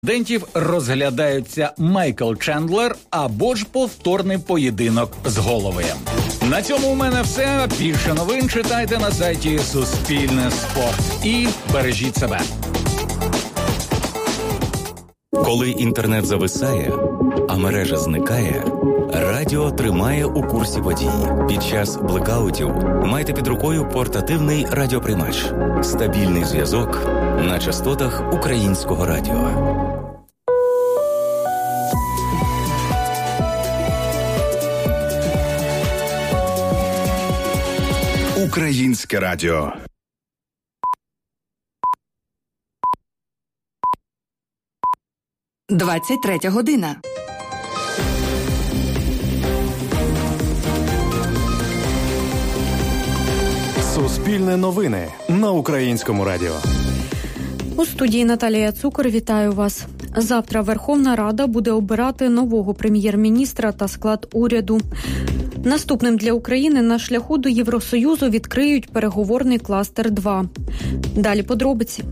Студентів розглядаються Майкл Чендлер або ж повторний поєдинок з Головиєм. На цьому у мене все. Більше новин читайте на сайті Суспільне Спорт. І бережіть себе. Коли інтернет зависає, а мережа зникає, радіо тримає у курсі подій. Під час блекаутів майте під рукою портативний радіоприймач. Стабільний зв'язок на частотах українського радіо. Українське радіо. «23 година». Суспільне новини на Українському радіо. У студії Наталія Цукор, вітаю вас. Завтра Верховна Рада буде обирати нового прем'єр-міністра та склад уряду. Наступним для України на шляху до Євросоюзу відкриють переговорний кластер-2. Далі подробиці.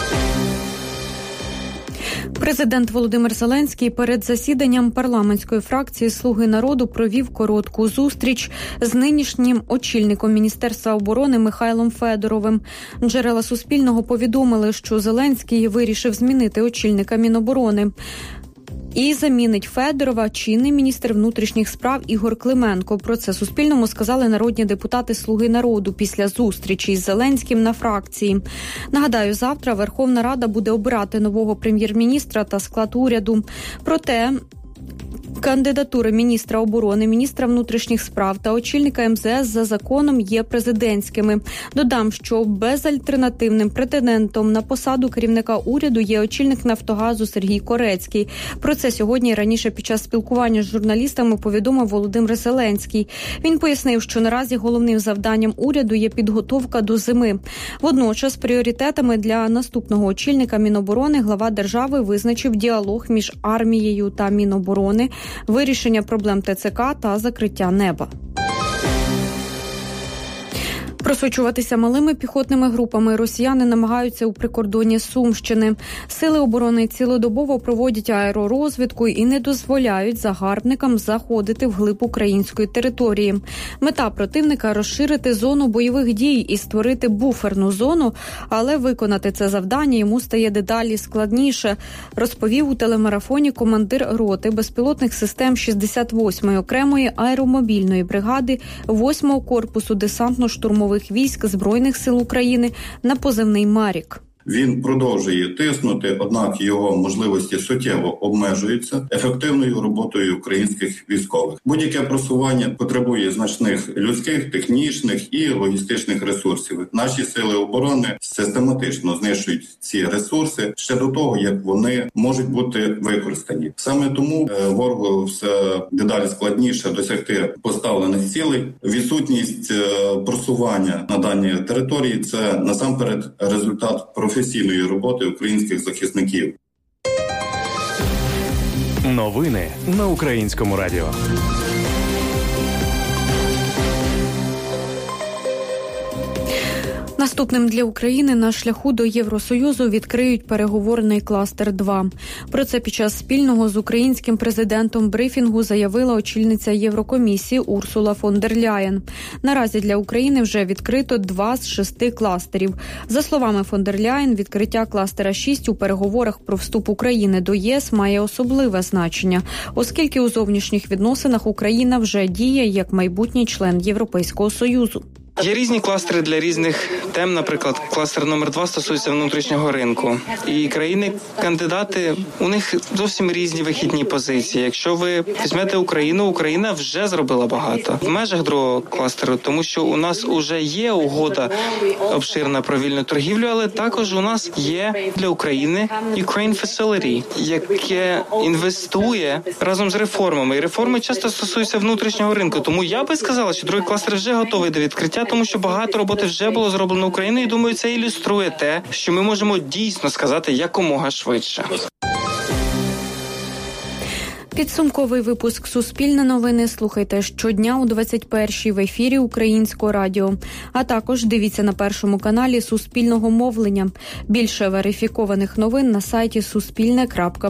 Президент Володимир Зеленський перед засіданням парламентської фракції «Слуги народу» провів коротку зустріч з нинішнім очільником Міністерства оборони Михайлом Федоровим. Джерела Суспільного повідомили, що Зеленський вирішив змінити очільника Міноборони. І замінить Федорова чинний міністр внутрішніх справ Ігор Клименко. Про це Суспільному сказали народні депутати «Слуги народу» після зустрічі з Зеленським на фракції. Нагадаю, завтра Верховна Рада буде обирати нового прем'єр-міністра та склад уряду. Проте кандидатури міністра оборони, міністра внутрішніх справ та очільника МЗС за законом є президентськими. Додам, що безальтернативним претендентом на посаду керівника уряду є очільник «Нафтогазу» Сергій Корецький. Про це сьогодні раніше під час спілкування з журналістами повідомив Володимир Зеленський. Він пояснив, що наразі головним завданням уряду є підготовка до зими. Водночас пріоритетами для наступного очільника Міноборони глава держави визначив діалог між армією та Міноборони, вирішення проблем ТЦК та закриття неба. Просочуватися малими піхотними групами росіяни намагаються у прикордонні Сумщини. Сили оборони цілодобово проводять аеророзвідку і не дозволяють загарбникам заходити вглиб української території. Мета противника – розширити зону бойових дій і створити буферну зону, але виконати це завдання йому стає дедалі складніше, розповів у телемарафоні командир роти безпілотних систем 68-ї окремої аеромобільної бригади 8-го корпусу десантно-штурмових військ Збройних сил України на позивний «Марік». Він продовжує тиснути, однак його можливості суттєво обмежуються ефективною роботою українських військових. Будь-яке просування потребує значних людських, технічних і логістичних ресурсів. Наші сили оборони систематично знищують ці ресурси ще до того, як вони можуть бути використані. Саме тому ворогу все дедалі складніше досягти поставлених цілей. Відсутність просування на даній території – це насамперед результат професійної роботи українських захисників. Новини на Українському радіо. Наступним для України на шляху до Євросоюзу відкриють переговорний кластер-2. Про це під час спільного з українським президентом брифінгу заявила очільниця Єврокомісії Урсула фон дер Ляєн. Наразі для України вже відкрито 2 з 6 кластерів. За словами фон дер Ляєн, відкриття кластера 6 у переговорах про вступ України до ЄС має особливе значення, оскільки у зовнішніх відносинах Україна вже діє як майбутній член Європейського Союзу. Є різні кластери для різних тем, наприклад, кластер номер 2 стосується внутрішнього ринку. І країни-кандидати, у них зовсім різні вихідні позиції. Якщо ви візьмете Україну, Україна вже зробила багато. В межах другого кластеру, тому що у нас уже є угода обширна про вільну торгівлю, але також у нас є для України Ukraine Facility, яке інвестує разом з реформами. І реформи часто стосуються внутрішнього ринку. Тому я би сказала, що другий кластер вже готовий до відкриття, тому що багато роботи вже було зроблено Україною, і думаю, це ілюструє те, що ми можемо дійсно сказати якомога швидше. Підсумковий випуск «Суспільне новини» слухайте щодня о 21-й в ефірі Українського радіо. А також дивіться на Першому каналі Суспільного мовлення. Більше верифікованих новин на сайті suspilne.pl.